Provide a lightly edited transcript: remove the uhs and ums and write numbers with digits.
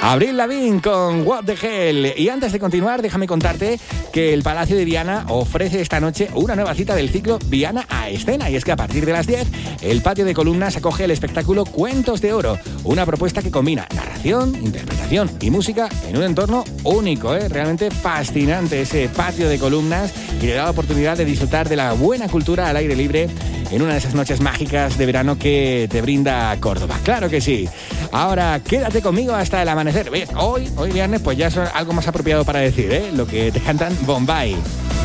Avril Lavigne con What the Hell. Y antes de continuar, déjame contarte que el Palacio de Viana ofrece esta noche una nueva cita del ciclo Viana a Escena. Y es que a partir de las 10, el Patio de Columnas acoge el espectáculo Cuentos de Oro. Una propuesta que combina narración, interpretación y música en un entorno único, realmente fascinante ese Patio de Columnas, y le da la oportunidad de disfrutar de la buena cultura al aire libre en una de esas noches mágicas de verano que te brinda Córdoba. ¡Claro que sí! Ahora, quédate conmigo hasta el amanecer. ¿Ves? Hoy viernes, pues ya es algo más apropiado para decir, lo que te cantan Bombay.